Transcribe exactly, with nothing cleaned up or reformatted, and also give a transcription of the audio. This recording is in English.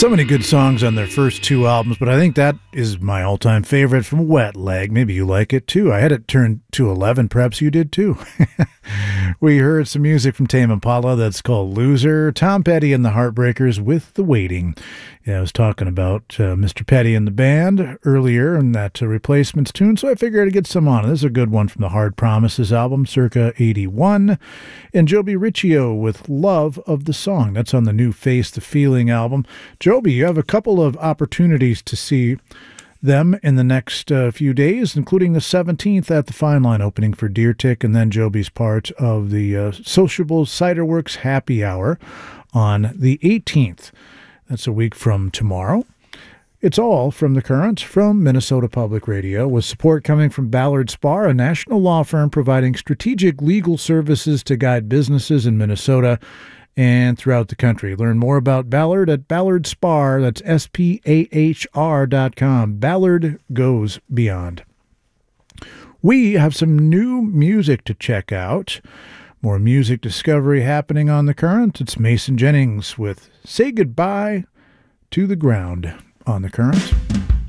So many good songs on their first two albums, but I think that is my all-time favorite from Wet Leg. Maybe you like it too. I had it turned to eleven. Perhaps you did too. We heard some music from Tame Impala that's called Loser. Tom Petty and the Heartbreakers with The Waiting. Yeah, I was talking about uh, Mister Petty and the band earlier in that uh, Replacements tune, so I figured I'd get some on. This is a good one from the Hard Promises album, circa eighty-one. And Joby Riccio with Love of the Song. That's on the new Face the Feeling album. Joby, you have a couple of opportunities to see them in the next uh, few days, including the seventeenth at the Fine Line opening for Deer Tick, and then Joby's part of the uh, Sociable Ciderworks Happy Hour on the eighteenth. That's a week from tomorrow. It's all from The Current, from Minnesota Public Radio, with support coming from Ballard Spahr, a national law firm providing strategic legal services to guide businesses in Minnesota and throughout the country. Learn more about Ballard at Ballard Spahr. That's S P A H R dot com. Ballard goes beyond. We have some new music to check out. More music discovery happening on The Current. It's Mason Jennings with Say Goodbye to the Ground on The Current.